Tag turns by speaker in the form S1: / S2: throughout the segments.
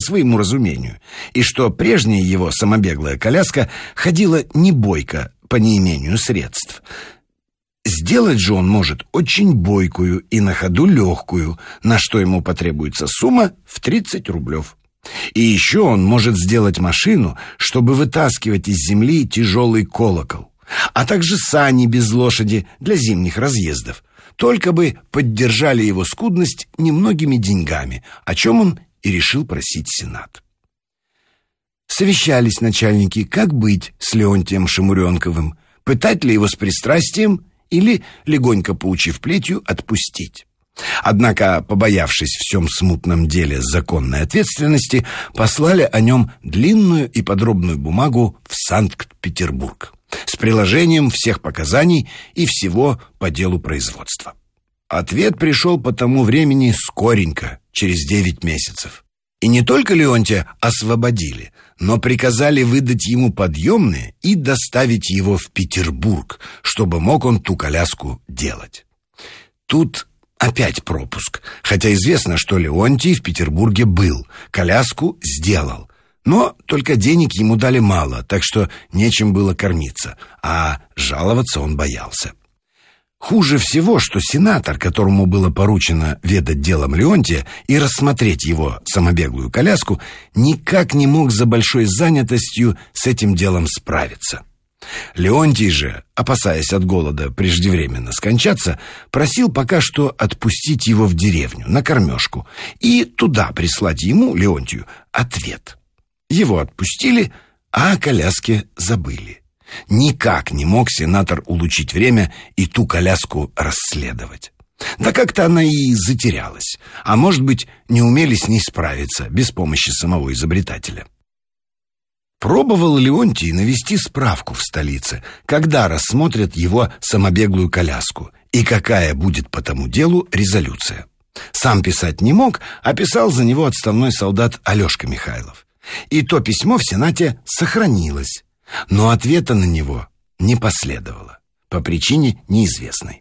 S1: своему разумению, и что прежняя его самобеглая коляска ходила не бойко по неимению средств. Сделать же он может очень бойкую и на ходу легкую, на что ему потребуется сумма в 30 рублев. И еще он может сделать машину, чтобы вытаскивать из земли тяжелый колокол, а также сани без лошади для зимних разъездов. Только бы поддержали его скудность немногими деньгами, о чем он и решил просить Сенат. Совещались начальники, как быть с Леонтием Шамуренковым, пытать ли его с пристрастием или, легонько поучив плетью, отпустить. Однако, побоявшись в всем смутном деле законной ответственности, послали о нем длинную и подробную бумагу в Санкт-Петербург с приложением всех показаний и всего по делу производства. Ответ пришел по тому времени скоренько, через 9 месяцев. И не только Леонтия освободили, но приказали выдать ему подъемные и доставить его в Петербург, чтобы мог он ту коляску делать. Тут опять пропуск, хотя известно, что Леонтий в Петербурге был, коляску сделал. Но только денег ему дали мало, так что нечем было кормиться, а жаловаться он боялся. Хуже всего, что сенатор, которому было поручено ведать делом Леонтия и рассмотреть его самобеглую коляску, никак не мог за большой занятостью с этим делом справиться. Леонтий же, опасаясь от голода преждевременно скончаться, просил пока что отпустить его в деревню на кормежку и туда прислать ему, Леонтию, ответ. Его отпустили, а о коляске забыли. Никак не мог сенатор улучшить время и ту коляску расследовать. Да как-то она и затерялась, а может быть, не умели с ней справиться без помощи самого изобретателя. Пробовал Леонтий навести справку в столице, когда рассмотрят его самобеглую коляску и какая будет по тому делу резолюция. Сам писать не мог, а писал за него отставной солдат Алешка Михайлов. И то письмо в Сенате сохранилось, но ответа на него не последовало, по причине неизвестной.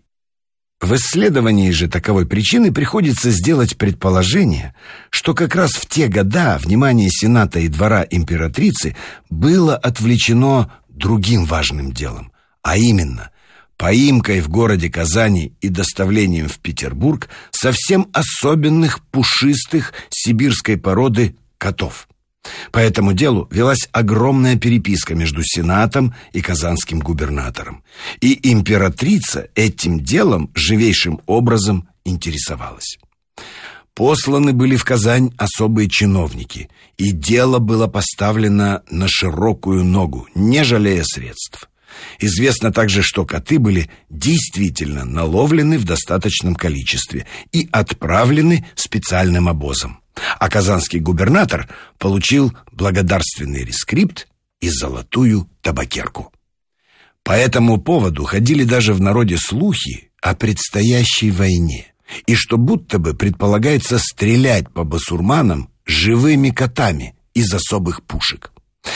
S1: В исследовании же таковой причины приходится сделать предположение, что как раз в те года внимание Сената и двора императрицы было отвлечено другим важным делом, а именно поимкой в городе Казани и доставлением в Петербург совсем особенных пушистых сибирской породы котов. По этому делу велась огромная переписка между Сенатом и казанским губернатором, и императрица этим делом живейшим образом интересовалась. Посланы были в Казань особые чиновники, и дело было поставлено на широкую ногу, не жалея средств. Известно также, что коты были действительно наловлены в достаточном количестве и отправлены специальным обозом. А казанский губернатор получил благодарственный рескрипт и золотую табакерку. По этому поводу ходили даже в народе слухи о предстоящей войне, и что будто бы предполагается стрелять по басурманам живыми котами из особых пушек.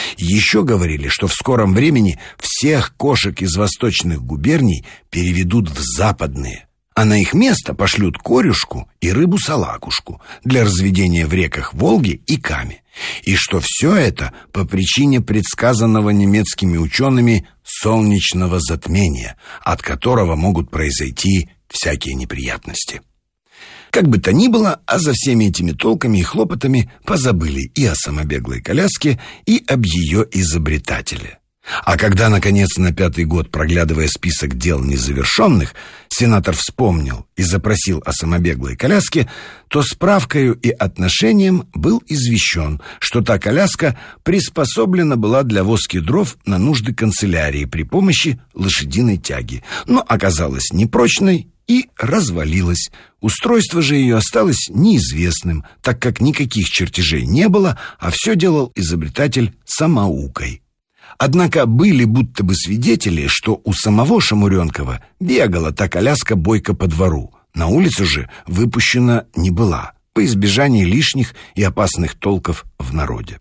S1: Еще говорили, что в скором времени всех кошек из восточных губерний переведут в западные, а на их место пошлют корюшку и рыбу-салакушку для разведения в реках Волги и Каме, и что все это по причине предсказанного немецкими учеными солнечного затмения, от которого могут произойти всякие неприятности. Как бы то ни было, а за всеми этими толками и хлопотами позабыли и о самобеглой коляске, и об ее изобретателе. А когда, наконец, на 5-й год, проглядывая список дел незавершенных, сенатор вспомнил и запросил о самобеглой коляске, то справкою и отношением был извещен, что та коляска приспособлена была для возки дров на нужды канцелярии при помощи лошадиной тяги, но оказалась непрочной и развалилась. Устройство же ее осталось неизвестным, так как никаких чертежей не было, а все делал изобретатель самоукой. Однако были будто бы свидетели, что у самого Шамуренкова бегала та коляска бойко по двору. На улицу же выпущена не была, по избежанию лишних и опасных толков в народе.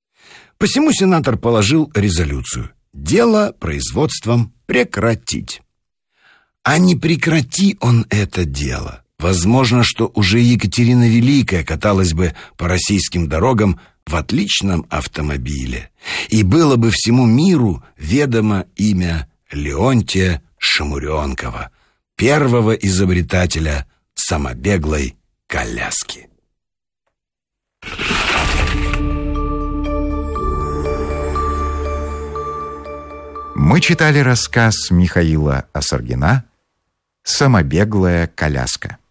S1: Посему сенатор положил резолюцию: дело производством прекратить. А не прекрати он это дело, возможно, что уже Екатерина Великая каталась бы по российским дорогам в отличном автомобиле, и было бы всему миру ведомо имя Леонтия Шамуренкова, первого изобретателя самобеглой коляски.
S2: Мы читали рассказ Михаила Осоргина «Самобеглая коляска».